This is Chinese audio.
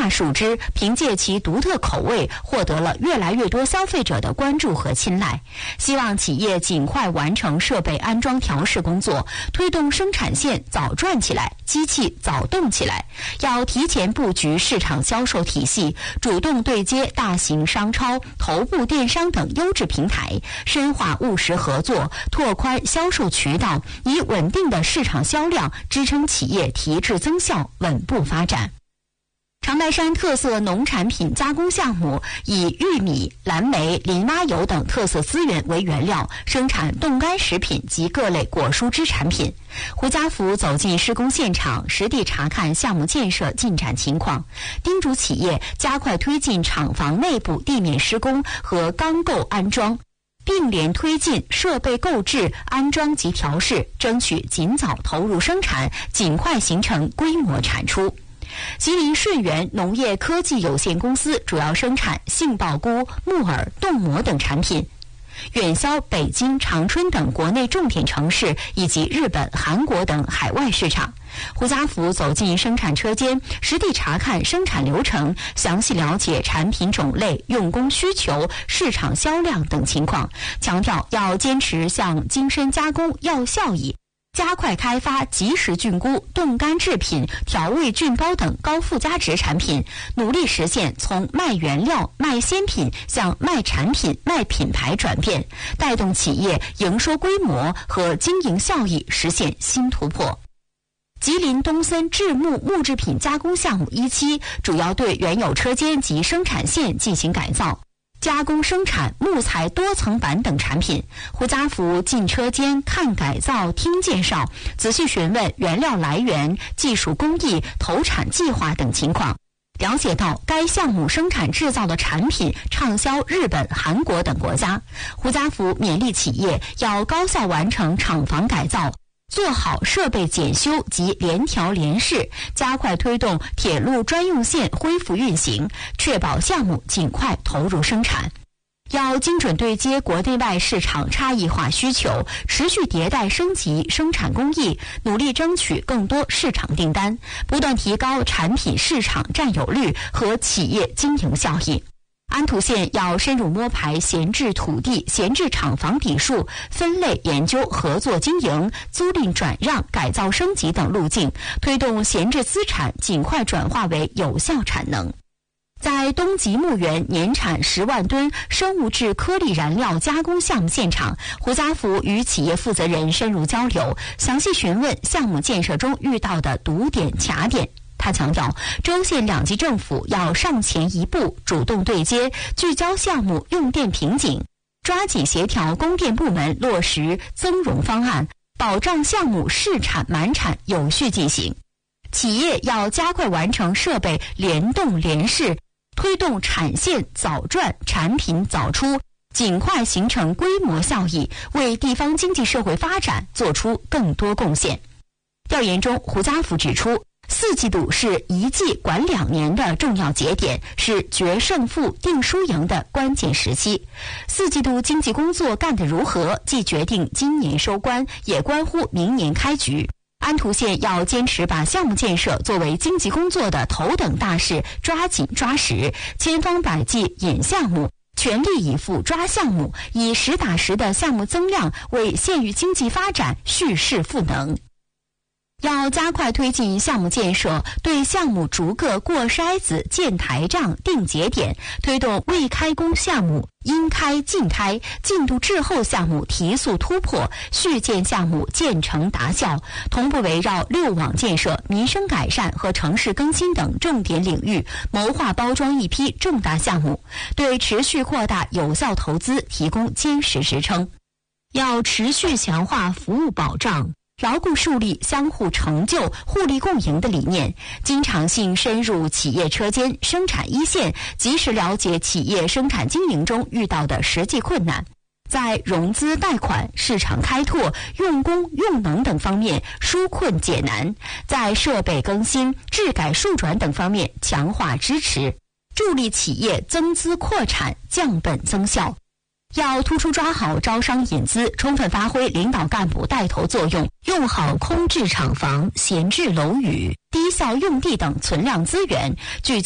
大树枝凭借其独特口味获得了越来越多消费者的关注和青睐。希望企业尽快完成设备安装调试工作，推动生产线早转起来，机器早动起来。要提前布局市场销售体系，主动对接大型商超、头部电商等优质平台，深化务实合作，拓宽销售渠道，以稳定的市场销量支撑企业提质增效，稳步发展。长白山特色农产品加工项目以玉米、蓝莓、林蛙油等特色资源为原料，生产冻干食品及各类果蔬汁产品。胡家福走进施工现场，实地查看项目建设进展情况，叮嘱企业加快推进厂房内部地面施工和钢构安装，并联推进设备购置、安装及调试，争取尽早投入生产，尽快形成规模产出。吉林顺源农业科技有限公司主要生产杏鲍菇、木耳、冻馍等产品，远销北京、长春等国内重点城市以及日本、韩国等海外市场。胡家福走进生产车间，实地查看生产流程，详细了解产品种类、用工需求、市场销量等情况，强调要坚持向精深加工要效益，加快开发即食菌菇、冻干制品、调味菌包等高附加值产品，努力实现从卖原料、卖鲜品向卖产品、卖品牌转变，带动企业营收规模和经营效益实现新突破。吉林东森制木木制品加工项目一期主要对原有车间及生产线进行改造，加工生产木材多层板等产品。胡家福进车间看改造、听介绍，仔细询问原料来源、技术工艺、投产计划等情况，了解到该项目生产制造的产品畅销日本、韩国等国家。胡家福勉励企业要高效完成厂房改造，做好设备检修及联调联试，加快推动铁路专用线恢复运行，确保项目尽快投入生产。要精准对接国内外市场差异化需求，持续迭代升级生产工艺，努力争取更多市场订单，不断提高产品市场占有率和企业经营效益。安图县要深入摸排闲置土地、闲置厂房底数，分类研究合作经营、租赁转让、改造升级等路径，推动闲置资产尽快转化为有效产能。在东极牧原年产10万吨生物质颗粒燃料加工项目现场，胡家福与企业负责人深入交流，详细询问项目建设中遇到的堵点、卡点。他强调，州县两级政府要上前一步，主动对接，聚焦项目用电瓶颈，抓紧协调供电部门落实增容方案，保障项目试产满产有序进行。企业要加快完成设备联动联试，推动产线早转、产品早出，尽快形成规模效益，为地方经济社会发展做出更多贡献。调研中，胡家福指出，4季度是一季管2年的重要节点，是决胜负、定输赢的关键时期。4季度经济工作干得如何，既决定今年收官，也关乎明年开局。安图县要坚持把项目建设作为经济工作的头等大事，抓紧抓实，千方百计引项目，全力以赴抓项目，以实打实的项目增量为县域经济发展蓄势赋能。要加快推进项目建设，对项目逐个过筛子、建台账、定节点，推动未开工项目应开尽开，进度滞后项目提速突破，续建项目建成达效，同步围绕6网建设、民生改善和城市更新等重点领域，谋划包装一批重大项目，对持续扩大有效投资提供坚实支撑。要持续强化服务保障，牢固树立相互成就、互利共赢的理念，经常性深入企业车间、生产一线，及时了解企业生产经营中遇到的实际困难，在融资贷款、市场开拓、用工用能等方面纾困解难，在设备更新、质改数转等方面强化支持，助力企业增资扩产、降本增效。要突出抓好招商引资，充分发挥领导干部带头作用，用好空置厂房、闲置楼宇、低效用地等存量资源，聚焦